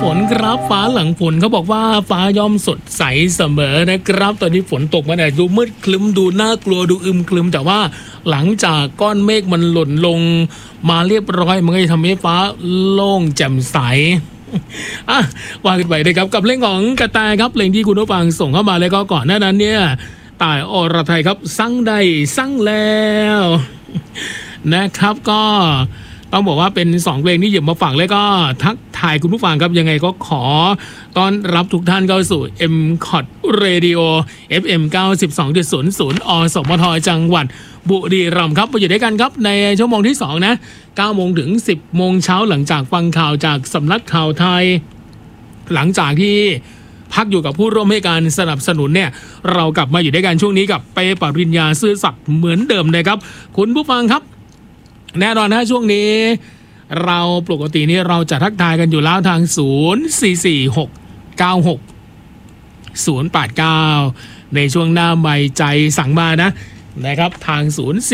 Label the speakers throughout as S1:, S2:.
S1: นครับฟ้าหลังฝนเขาบอกว่าฟ้าย่อมสดใสเสมอนะครับตอนนี้ฝนตกมาเนี่ยดูมืดคลึ้มดูน่ากลัวดูอึมครึมแต่ว่าหลังจากก้อนเมฆมันหล่นลงมาเรียบร้อยมันก็จะทำให้ฟ้าโล่งแจ่มใสว่ากันไปนะครับกับเพลงของกระแตครับเพลงที่คุณผู้ฟังส่งเข้ามาแล้วก็ก่อนหน้านั้นเนี่ยต่ายอรไทยครับสั่งได้สั่งแล้วนะครับก็ต้องบอกว่าเป็น2เพลงที่หยิบมาฝากแล้วก็ทักทายคุณผู้ฟังครับยังไงก็ขอต้อนรับทุกท่านเข้าสู่ MCOT Radio FM 92.00 อสมทจังหวัดบุรีรัมย์ครับมาอยู่ด้วยกันครับในชั่วโมงที่2นะ9 โมงถึง 10 โมงเช้าหลังจากฟังข่าวจากสำนักข่าวไทยหลังจากที่พักอยู่กับผู้ร่วมให้การสนับสนุนเนี่ยเรากลับมาอยู่ด้วยกันช่วงนี้กับเป้ปริญญาซื่อสัตย์เหมือนเดิมนะครับคุณผู้ฟังครับแน่นอนนะช่วงนี้เราปกตินี่เราจะทักทายกันอยู่แล้วทาง044696 089ในช่วงหน้าใหม่ใจสั่งมานะครับทาง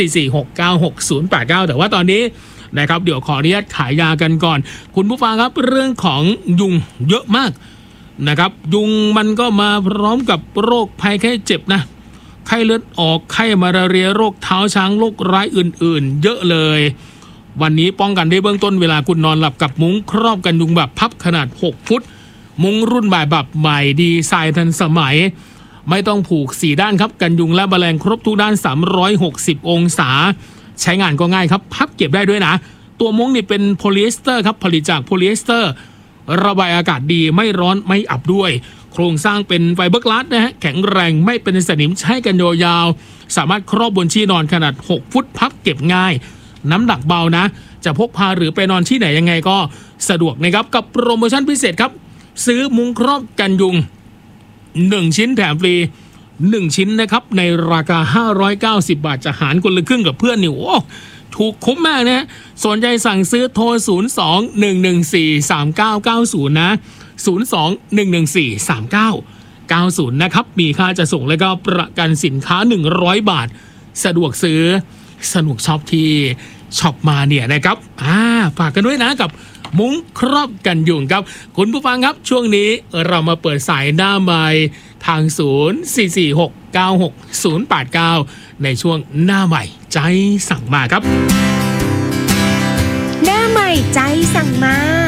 S1: 044696 089แต่ว่าตอนนี้นะครับเดี๋ยวขออนุญาตขายยากันก่อนคุณผู้ฟังครับเรื่องของยุงเยอะมากนะครับยุงมันก็มาพร้อมกับโรคภัยแค่เจ็บนะไข้เลือดออกไข้มาลาเรียโรคเท้าช้างโรคร้ายอื่นๆเยอะเลยวันนี้ป้องกันได้เบื้องต้นเวลาคุณนอนหลับกับมุ้งครอบกันยุงแบบพับขนาด6 ฟุตมุ้งรุ่นใหม่แบบใหม่ดีไซน์ทันสมัยไม่ต้องผูก4ด้านครับกันยุงและแมลงครบทุกด้าน360องศาใช้งานก็ง่ายครับพับเก็บได้ด้วยนะตัวมุ้งนี่เป็นโพลีเอสเตอร์ครับผลิตจากโพลีเอสเตอร์ระบายอากาศดีไม่ร้อนไม่อับด้วยโครงสร้างเป็นไฟเบอร์กลาสนะฮะแข็งแรงไม่เป็นสนิมใช้กันยาวๆสามารถครอบบนที่นอนขนาด6 ฟุตพับเก็บง่ายน้ำหนักเบานะจะพกพาหรือไปนอนที่ไหนยังไงก็สะดวกนะครับกับโปรโมชั่นพิเศษครับซื้อมุ้งครอบกันยุง1 ชิ้นแถมฟรี1 ชิ้นนะครับในราคา590 บาทจะหารคนละครึ่งกับเพื่อนนี่โอ้ถูกคุ้มมากนะสนใจสั่งซื้อโทร02-114-3990นะ02-114-3990นะครับมีค่าจะส่งและก็ประกันสินค้า100 บาทสะดวกซื้อสนุกช็อปที่ช็อปมาเนี่ยนะครับฝากกันด้วยนะกับมุ้งครอบกันยุงครับคุณผู้ฟังครับช่วงนี้เรามาเปิดสายหน้าใหม่ทาง044696 089ในช่วงหน้าใหม่ใจสั่งมาครับ
S2: หน้าใหม่ใจสั่งมา